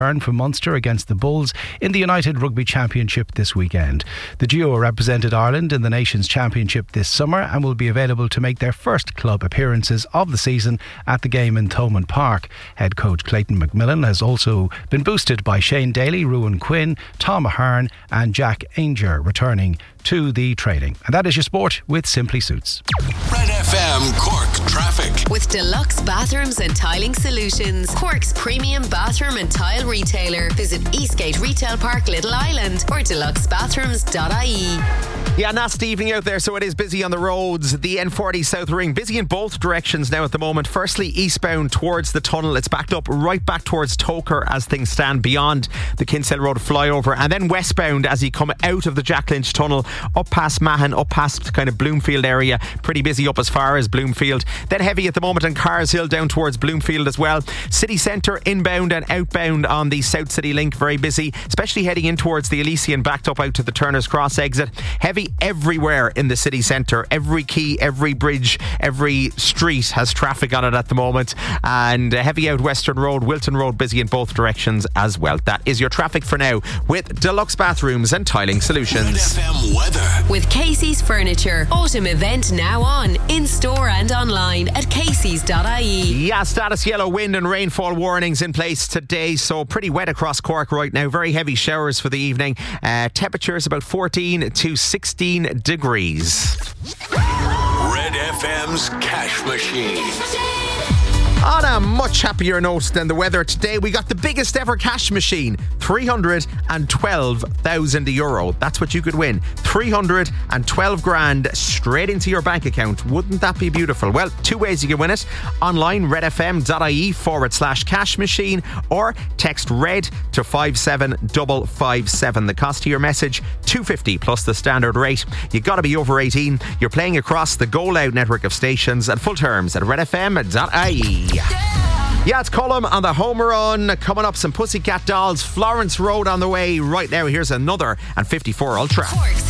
from Munster against the Bulls in the United Rugby Championship this weekend. The duo represented Ireland in the Nations Championship this summer and will be available to make their first club appearances of the season at the game in Thomond Park. Head coach Clayton McMillan has also been boosted by Shane Daly, Ruan Quinn, Tom Ahern and Jack Ainger returning to the training. And that is your sport with Simply Suits. Red FM Cork traffic. With Deluxe Bathrooms and Tiling Solutions, Cork's premium bathroom and tile retailer. Visit Eastgate Retail Park, Little Island or deluxebathrooms.ie. Yeah, nasty evening out there, so it is busy on the roads. The N40 South Ring, busy in both directions now at the moment. Firstly, eastbound towards the tunnel. It's backed up right back towards Toker as things stand beyond the Kinsale Road flyover. And then westbound as you come out of the Jack Lynch tunnel, up past Mahon, up past kind of Bloomfield area. Pretty busy up as far as Bloomfield. Then heavy at the moment on Carrs Hill down towards Bloomfield as well. City Centre inbound and outbound on the South City Link, very busy, especially heading in towards the Elysian, backed up out to the Turner's Cross exit. Heavy everywhere in the city centre. Every quay, every bridge, every street has traffic on it at the moment. And heavy out Western Road, Wilton Road, busy in both directions as well. That is your traffic for now with Deluxe Bathrooms and Tiling Solutions. Red FM weather. With Casey's Furniture. Autumn event now on. In store and online at caseys.ie. Yeah, status yellow wind and rainfall warnings in place today. So pretty wet across Cork right now. Very heavy showers for the evening. Temperatures about 14 to 16 degrees. Red FM's Cash Machine. On a much happier note than the weather today, we got the biggest ever cash machine, €312,000. That's what you could win. 312 grand straight into your bank account. Wouldn't that be beautiful? Well, two ways you can win it. Online, redfm.ie/cash machine, or text RED to 57557. The cost of your message, $2.50 plus the standard rate. You got to be over 18. You're playing across the Go Loud network of stations at full terms at redfm.ie. Yeah, it's Colm on the home run. Coming up, some Pussycat Dolls, Florence Road on the way right now. Here's another and 54 Ultra. Cork's